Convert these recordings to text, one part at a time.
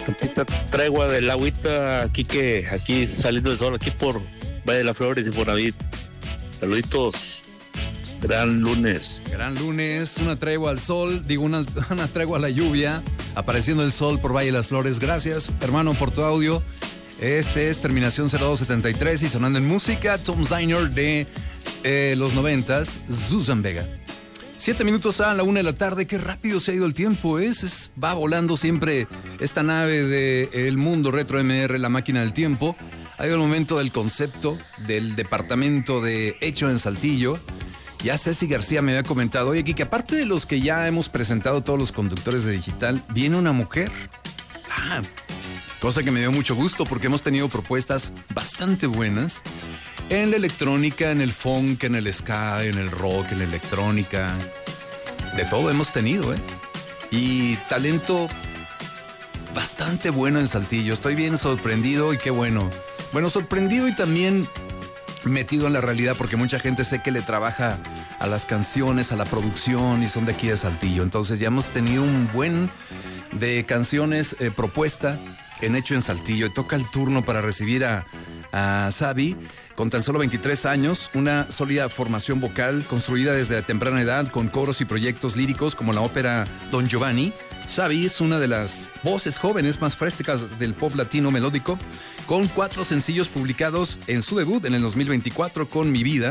tantita tregua del agüita aquí saliendo del sol, aquí por Valle de las Flores y Bonavit. Saluditos. Gran lunes. Gran lunes, una tregua al sol, una tregua a la lluvia, apareciendo el sol por Valle de las Flores. Gracias, hermano, por tu audio. Este es terminación 0273 y sonando en música, Tom Zyner de los 90s, Susan Vega. 7 minutos a la 1 de la tarde, qué rápido se ha ido el tiempo, va volando siempre esta nave del mundo retro MR, la máquina del tiempo. Ha llegado el momento del concepto del departamento de Hecho en Saltillo. Ya Ceci García me había comentado, oye, que aparte de los que ya hemos presentado todos los conductores de digital, viene una mujer. Cosa que me dio mucho gusto porque hemos tenido propuestas bastante buenas en la electrónica, en el funk, en el ska, en el rock, en la electrónica. De todo hemos tenido, Y talento bastante bueno en Saltillo. Estoy bien sorprendido y qué bueno. Bueno, sorprendido y también metido en la realidad porque mucha gente sé que le trabaja a las canciones, a la producción y son de aquí de Saltillo. Entonces ya hemos tenido un buen de canciones propuesta en Hecho en Saltillo. Y toca el turno para recibir a Sabi, con tan solo 23 años, una sólida formación vocal construida desde temprana edad con coros y proyectos líricos como la ópera Don Giovanni. Sabi es una de las voces jóvenes más frescas del pop latino melódico, con 4 sencillos publicados en su debut en el 2024 con Mi Vida.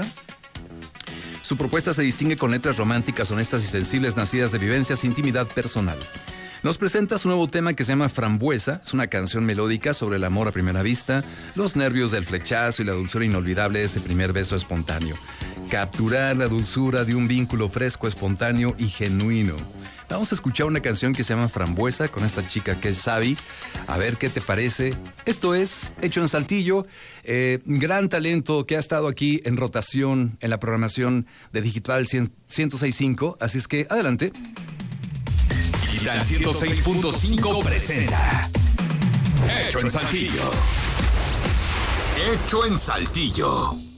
Su propuesta se distingue con letras románticas, honestas y sensibles, nacidas de vivencias e intimidad personal. Nos presenta su nuevo tema que se llama Frambuesa. Es una canción melódica sobre el amor a primera vista, los nervios del flechazo y la dulzura inolvidable de ese primer beso espontáneo. Capturar la dulzura de un vínculo fresco, espontáneo y genuino. Vamos a escuchar una canción que se llama Frambuesa con esta chica que es Sabi. A ver qué te parece. Esto es Hecho en Saltillo. Gran talento que ha estado aquí en rotación en la programación de Digital 106.5. Así es que adelante. Digital 106.5 presenta Hecho en Saltillo. Hecho en Saltillo.